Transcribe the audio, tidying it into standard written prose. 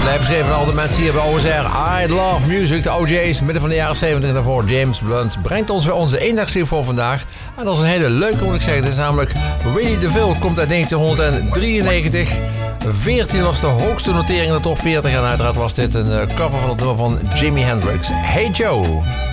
Hij verschreven al de mensen hier bij OSR. I Love Music, de OJ's, midden van de jaren 70 en daarvoor James Blunt. Brengt ons weer onze eendagstip voor vandaag. En dat is een hele leuke, moet ik zeggen. Het is namelijk Willie DeVille, komt uit 1993. 14 was de hoogste notering in de top 40. En uiteraard was dit een cover van het nummer van Jimi Hendrix. Hey Joe.